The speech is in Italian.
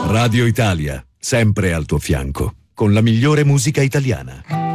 Radio Italia, sempre al tuo fianco, con la migliore musica italiana.